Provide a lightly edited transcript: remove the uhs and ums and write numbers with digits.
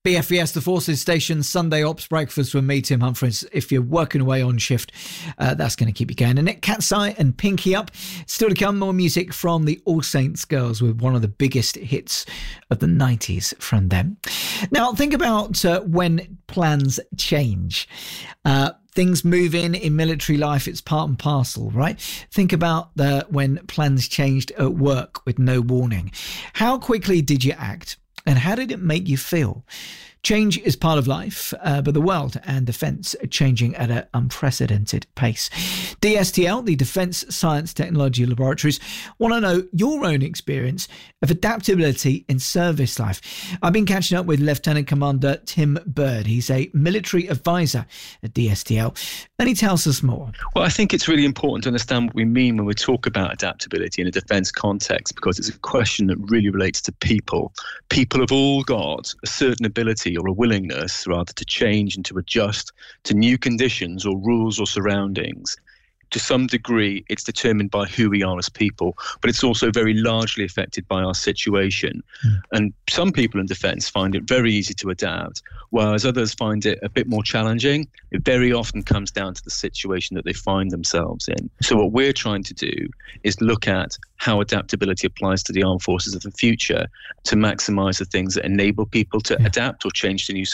BFES, the Forces Station Sunday Ops Breakfast with me, Tim Humphries. If you're working away on shift, that's going to keep you going. Annette Katsai and Pinky Up. Still to come, more music from the All Saints Girls with one of the biggest hits of the 90s from them. Now, think about when plans change. Things move in military life, it's part and parcel, right? Think about when plans changed at work with no warning. How quickly did you act? And how did it make you feel? Change is part of life, but the world and defence are changing at an unprecedented pace. DSTL, the Defence Science Technology Laboratories, want to know your own experience of adaptability in service life. I've been catching up with Lieutenant Commander Tim Bird. He's a military advisor at DSTL, and he tells us more. Well, I think it's really important to understand what we mean when we talk about adaptability in a defence context, because it's a question that really relates to people. People have all got a certain ability or a willingness rather to change and to adjust to new conditions or rules or surroundings. To some degree, it's determined by who we are as people, but it's also very largely affected by our situation. And some people in defence find it very easy to adapt, whereas others find it a bit more challenging. It very often comes down to the situation that they find themselves in. So what we're trying to do is look at how adaptability applies to the armed forces of the future to maximise the things that enable people to adapt or change to new